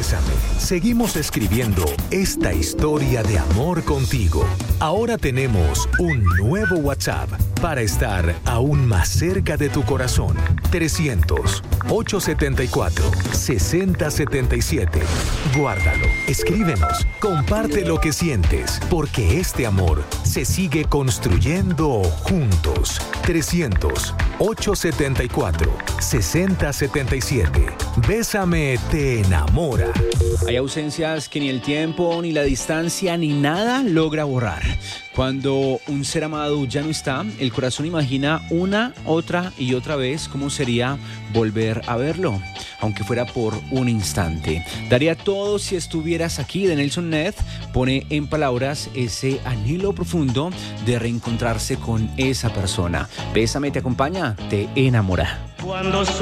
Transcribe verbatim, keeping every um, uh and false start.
Bésame. Seguimos escribiendo esta historia de amor contigo. Ahora tenemos un nuevo WhatsApp para estar aún más cerca de tu corazón. trescientos, ochocientos setenta y cuatro, sesenta setenta y siete. Guárdalo, escríbenos, comparte lo que sientes, porque este amor se sigue construyendo juntos. trescientos, ochocientos setenta y cuatro, sesenta setenta y siete. Bésame te enamora. Hay ausencias que ni el tiempo, ni la distancia, ni nada logra borrar. Cuando un ser amado ya no está, el corazón imagina una, otra y otra vez cómo sería volver a verlo, aunque fuera por un instante. Daría todo si estuvieras aquí, de Nelson Ned pone en palabras ese anhelo profundo de reencontrarse con esa persona. Bésame te acompaña, te enamora. Cuando